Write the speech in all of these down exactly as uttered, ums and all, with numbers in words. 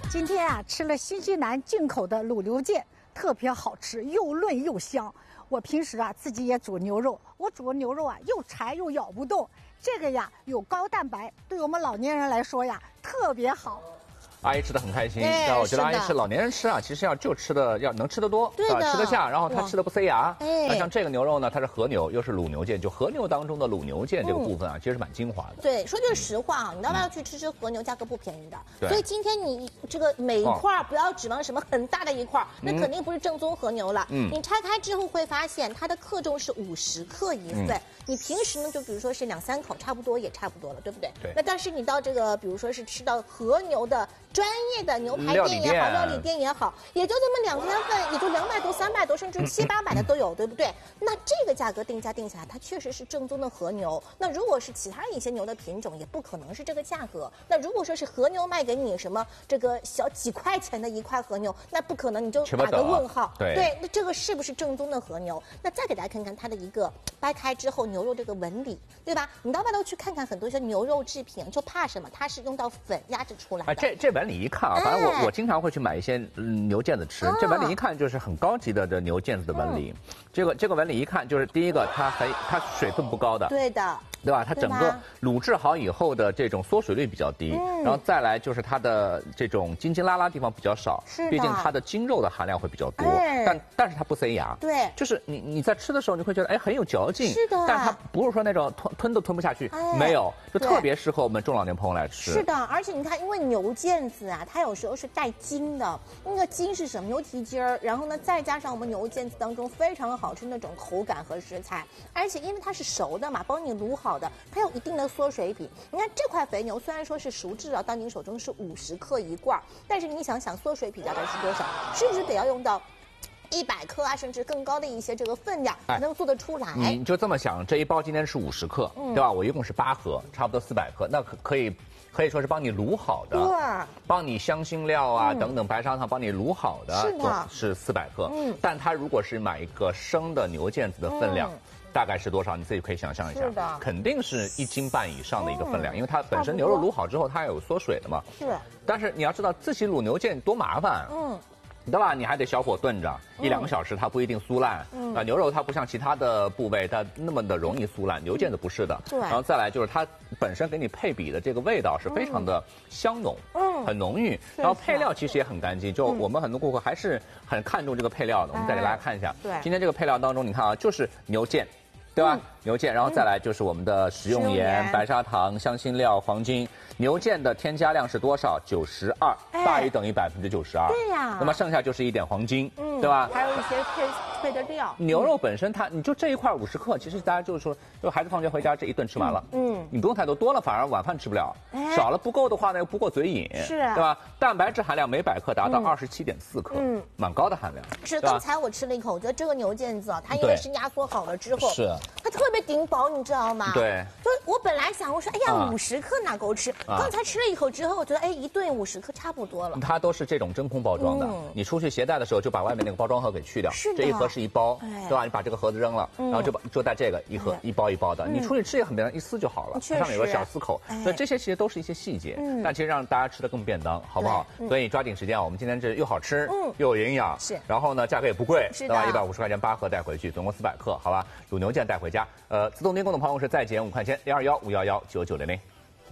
今天啊，吃了新西兰进口的卤牛腱，特别好吃，又嫩又香。我平时啊自己也煮牛肉，我煮的牛肉啊又柴又咬不动，这个呀有高蛋白，对我们老年人来说呀特别好。 阿姨吃的很开心，但我觉得阿姨吃老年人吃啊，其实要就吃的要能吃得多， 对的， 吃得下，然后它吃的不塞牙。 哎， 那像这个牛肉呢，它是和牛，又是卤牛腱，就和牛当中的卤牛腱这个部分啊，其实是蛮精华的。 对，说句实话啊，你到外头去吃吃和牛，价格不便宜的。 对。 所以今天你这个每一块不要指望什么很大的一块，那肯定不是正宗和牛了。嗯。你拆开之后会发现，它的克重是五十克一份。你平时呢，就比如说是两三口，差不多也差不多了，对不对？ 对。 那但是你到这个，比如说是吃到和牛的专业的牛。 牛排店也好，料理店也好，也就这么两三份，也就两百多、三百多，甚至七八百的都有，对不对？那这个价格定价定下来，它确实是正宗的和牛。那如果是其他一些牛的品种，也不可能是这个价格。那如果说是和牛卖给你什么这个小几块钱的一块和牛，那不可能，你就打个问号。 对对，那这个是不是正宗的和牛？那再给大家看看它的一个掰开之后牛肉这个纹理，对吧？你到外头去看看很多一些牛肉制品，就怕什么？它是用到粉压制出来的。 啊，这这纹理一看啊，反正我。 我经常会去买一些、嗯、牛腱子吃，这纹理一看就是很高级的的牛腱子的纹理。嗯、这个这个纹理一看就是第一个，它很它水分不高的， 对的， 对吧？它整个卤制好以后的这种缩水率比较低，嗯、然后再来就是它的这种筋筋拉拉地方比较少，毕竟它的筋肉的含量会比较多，哎、但但是它不塞牙， 对， 就是你你在吃的时候你会觉得哎很有嚼劲， 是的， 但它不是说那种吞吞都吞不下去，哎、没有，就特别适合我们中老年朋友来吃。 是的，而且你看，因为牛腱子啊，它有时候是带筋的，那个筋是什么？牛蹄筋儿，然后呢，再加上我们牛腱子当中非常好吃那种口感和食材，而且因为它是熟的嘛，帮你卤好的，它有一定的缩水比。你看这块肥牛虽然说是熟制啊，到您手中是五十克一罐，但是你想想缩水比大概是多少？是不是得要用到？ 一百克啊，甚至更高的一些这个分量才能做得出来。 哎、你就这么想，这一包今天是五十克，嗯、对吧？我一共是八盒，差不多四百克，那可可以可以说是帮你卤好的， 对， 帮你香辛料啊、嗯、等等白砂糖帮你卤好的， 是的， 是四百克。嗯，但它如果是买一个生的牛腱子的分量。嗯 大概是多少？你自己可以想象一下， 是的， 肯定是一斤半以上的一个分量，嗯、因为它本身牛肉卤好之后，它有缩水的嘛。 是。 但是你要知道，自己卤牛腱多麻烦。嗯。对吧？你还得小火炖着，嗯、一两个小时，它不一定酥烂。嗯。啊，牛肉它不像其他的部位，它那么的容易酥烂，牛腱子不是的。 对。 然后再来就是它本身给你配比的这个味道是非常的香浓，嗯，很浓郁。然后配料其实也很干净，就我们很多顾客还是很看重这个配料的。我们再给大家看一下。对。今天这个配料当中，你看啊，就是牛腱。 对吧？嗯、牛腱，然后再来就是我们的食用盐、嗯、白砂糖、香辛料、黄金。牛腱的添加量是多少？九十二，大于等于百分之九十二。 对呀。那么剩下就是一点黄金，嗯，对吧？ 还有一些配配的料。 牛肉本身它，你就这一块五十克，其实大家就是说，就孩子放学回家这一顿吃完了，嗯，你不用太多，多了反而晚饭吃不了，哎、少了不够的话呢又不过嘴瘾， 是、啊， 对吧？蛋白质含量每百克达到二十七点四克，嗯，蛮高的含量。 是，刚才我吃了一口，我觉得这个牛腱子啊，它因为是压缩好了之后， 是， 它特别顶饱，你知道吗？ 对。 就我本来想，我说，哎呀，五十克哪够吃？刚才吃了一口之后，我觉得，哎，一顿五十克差不多了。 它都是这种真空包装的，你出去携带的时候就把外面那个包装盒给去掉， 是的， 这一盒是一包，对吧？你把这个盒子扔了，然后就把就带这个一盒一包一包的，你出去吃也很便当，一撕就好了，它上面有个小撕口，所以这些其实都是一些细节，但其实让大家吃的更便当，好不好？所以抓紧时间，我们今天这又好吃，又有营养， 是， 然后呢价格也不贵， 是对吧？一百五十块钱八盒带回去，总共四百克，好吧？卤牛腱带回家，呃，自动订购的朋友是再减五块钱，零二幺五幺幺九九零零。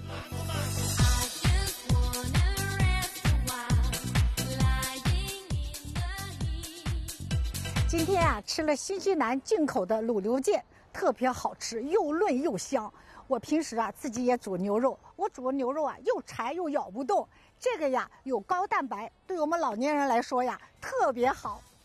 今天啊，吃了新西兰进口的卤牛腱，特别好吃，又嫩又香。我平时啊自己也煮牛肉，我煮的牛肉啊又柴又咬不动，这个呀有高蛋白，对我们老年人来说呀特别好。